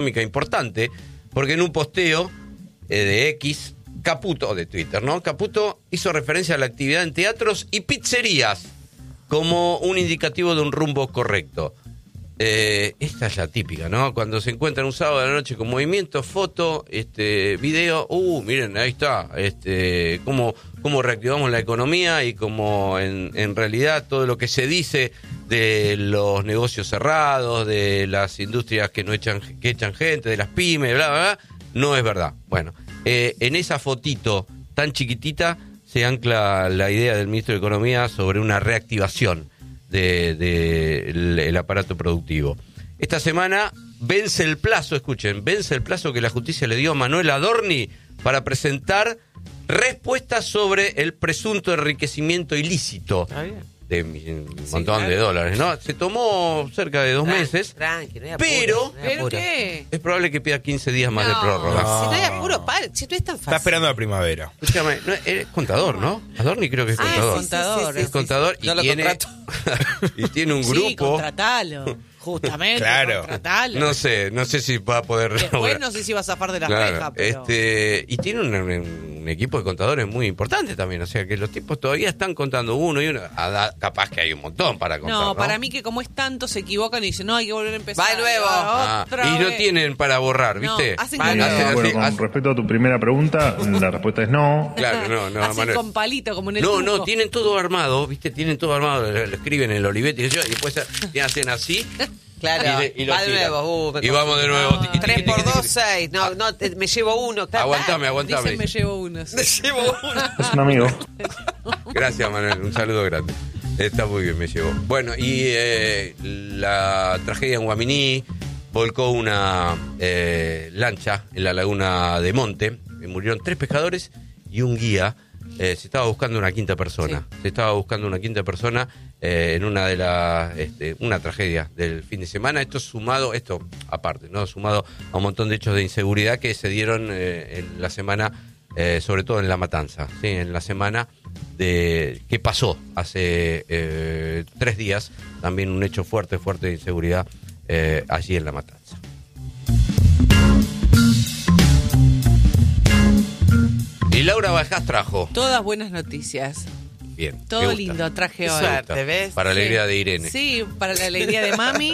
económica importante, porque en un posteo de X, Caputo, o de Twitter, ¿no? Caputo hizo referencia a la actividad en teatros y pizzerías como un indicativo de un rumbo correcto. Esta es la típica, ¿no? Cuando se encuentran un sábado de la noche con movimiento, foto, video, miren, ahí está, cómo reactivamos la economía y cómo en realidad todo lo que se dice de los negocios cerrados, de las industrias que echan gente, de las pymes, bla, bla, bla, no es verdad. Bueno, en esa fotito tan chiquitita se ancla la idea del ministro de Economía sobre una reactivación del aparato productivo. Esta semana vence el plazo que la justicia le dio a Manuel Adorni para presentar respuestas sobre el presunto enriquecimiento ilícito de un montón de dólares, ¿no? Se tomó cerca de 2 meses, pero ¿qué? es probable que pida 15 días más de prórroga. Si no hay apuro, si no es tan fácil. Está esperando la primavera. Escúchame, es contador, ¿no? Adorni creo que es contador. Contador. Es contador y tiene un grupo. Sí, contratalo. Justamente, claro. contratalo. No sé si va a poder... Después no sé si va a zafar de las rejas, pero... Y tiene un equipo de contadores muy importante también, o sea que los tipos todavía están contando uno y uno. Capaz que hay un montón para contar, ¿no? Para mí que como es tanto se equivocan y dicen, no, hay que volver a empezar. Va de nuevo. Y no tienen para borrar, ¿viste? No, hacen Bueno, con respecto a tu primera pregunta, la respuesta es no. Claro, no, hacen Manuel. con palito, como en el No, truco. tienen todo armado, ¿viste? Tienen todo armado, lo escriben en el Olivetti y después hacen así. Claro, y lo va de tiran. nuevo. Y vamos de nuevo. 3 por 2, 6. No, me llevo uno. Aguantame. Dicen, me llevo uno. Me llevo uno. Es un amigo. Gracias, Manuel. Un saludo grande. Está muy bien, me llevó. Bueno, y la tragedia en Guaminí volcó una lancha en la laguna de Monte. Murieron 3 pescadores y un guía. Se estaba buscando una quinta persona. En una de las una tragedia del fin de semana. Esto aparte, ¿no? Sumado a un montón de hechos de inseguridad que se dieron en la semana, sobre todo en La Matanza, ¿sí? En la semana que pasó hace 3 días, también un hecho fuerte de inseguridad allí en La Matanza. Y Laura Bajás trajo. Todas buenas noticias. Bien. Todo lindo, traje hoy. Suerte, ¿ves? Para la alegría de Irene. Sí, para la alegría de mami.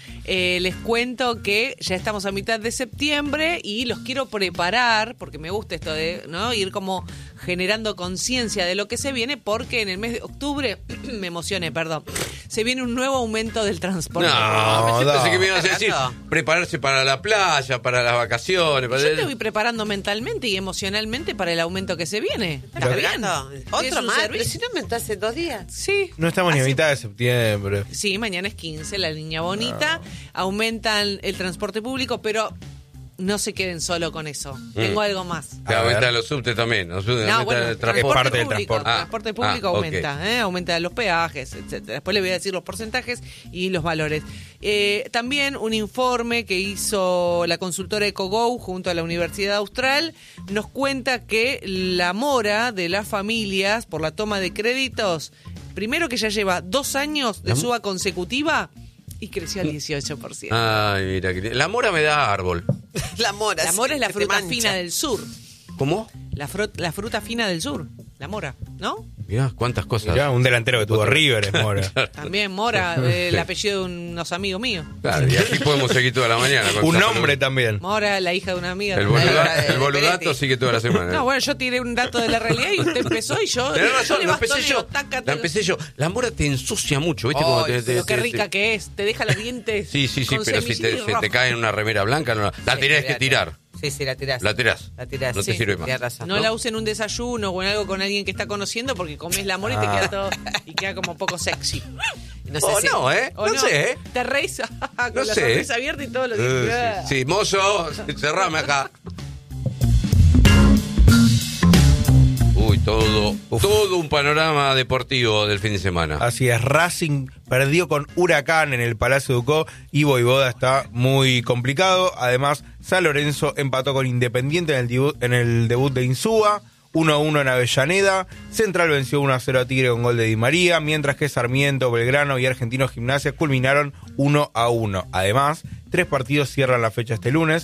Les cuento que ya estamos a mitad de septiembre y los quiero preparar, porque me gusta esto de ir como generando conciencia de lo que se viene, porque en el mes de octubre, me emocioné, perdón, se viene un nuevo aumento del transporte. Yo pensé que me ibas a decir prepararse para la playa, para las vacaciones. Yo te voy preparando mentalmente y emocionalmente para el aumento que se viene. ¿Está bien? Otro más, pero si no aumentó hace 2 días. Sí. No estamos ni a mitad de septiembre. Sí, mañana es 15, la niña bonita. Aumentan el transporte público, pero no se queden solo con eso. Tengo algo más. Aumenta los subtes también. El transporte. Es parte del público, transporte. Transporte público aumenta. Aumenta los peajes, etcétera. Después le voy a decir los porcentajes y los valores. También un informe que hizo la consultora EcoGo junto a la Universidad Austral nos cuenta que la mora de las familias por la toma de créditos, primero que ya lleva 2 años de suba consecutiva y creció al 18%. Ay, mira, la mora me da árbol. La mora es la fruta fina del sur. ¿Cómo? La fruta fina del sur, la mora, ¿no? Mirá, cuántas cosas. Mirá, un delantero que tuvo River es Mora. También Mora, el apellido de unos amigos míos. Claro, y así podemos seguir toda la mañana. Un nombre también. Mora, la hija de una amiga. El boludato sigue toda la semana. No, bueno, yo tiré un dato de la realidad y usted empezó y yo... Tenés razón, le la empecé yo. La mora te ensucia mucho, ¿viste? Pero qué rica que es, te deja los dientes. Sí, pero si te cae en una remera blanca, la tenés que tirar. Sí, la tirás. La tirás. No te sirve más. Razón, no la usen en un desayuno o en algo con alguien que está conociendo porque comes la mora y te queda todo y queda como poco sexy. No sé no sé. Te reís con la sonrisa abierta y todo lo que... Sí, mozo, cerrame acá. Uy, todo un panorama deportivo del fin de semana. Así es, Racing perdió con Huracán en el Palacio Ducó y Voivoda está muy complicado. Además, San Lorenzo empató con Independiente en el debut de Insúa, 1-1 en Avellaneda. Central venció 1-0 a Tigre con gol de Di María, mientras que Sarmiento, Belgrano y Argentinos Gimnasia culminaron 1-1. Además, 3 partidos cierran la fecha este lunes.